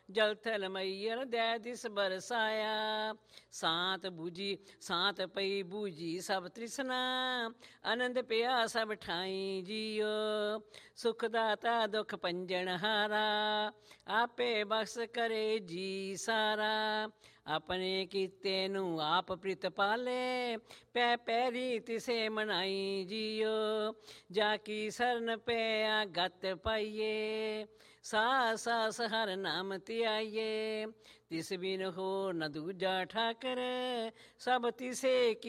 ਜਲ ਥਲ ਮਈਅਰ ਦੈ ਦਿਸ ਬਰਸਾਇਆ। ਸਾਤ ਬੂਝੀ ਸਾਤ ਪਈ ਬੂਝੀ ਸਭ ਤ੍ਰਿਸ਼ਨਾ, ਆਨੰਦ ਪਿਆ ਸਭ ਠਾਈ ਜੀਓ। ਸੁਖ ਦਾਤਾ ਦੁਖ ਪੰਜਣ ਹਾਰਾ, ਆਪੇ ਬਖਸ਼ ਕਰੇ ਜੀ ਸਾਰਾ। ਆਪਣੇ ਕੀਤੇ ਨੂੰ ਆਪ ਪ੍ਰਿਤ ਪਾਲੇ, ਪੈ ਪੈਰੀ ਤਿਸੇ ਮਨਾਈ ਜੀਓ। ਜਾ ਕੀ ਸਰਨ ਪਿਆ ਗਤ ਪਾਈਏ, ਸਾਸ ਸਾਸ ਹਰ ਨਾਮ ਧਿਆਈਏ। ਤਿਸ ਬਿਨ ਹੋ ਨ ਦੂਜਾ ਠਾਕਰ, ਸਭ ਤਿਸੇ ਕੀ